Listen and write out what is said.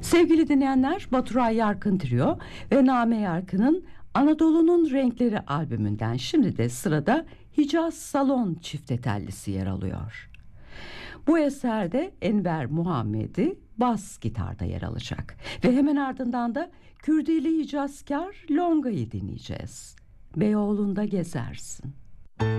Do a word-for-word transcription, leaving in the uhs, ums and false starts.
Sevgili dinleyenler, Baturay Yarkın Trio ve Name Yarkın'ın Anadolu'nun Renkleri albümünden şimdi de sırada Hicaz Salon çifte tellisi yer alıyor. Bu eserde Enver Muhammedi bas gitarda yer alacak ve hemen ardından da Kürdili Hicazkar Longa'yı dinleyeceğiz. Beyoğlu'nda gezersin.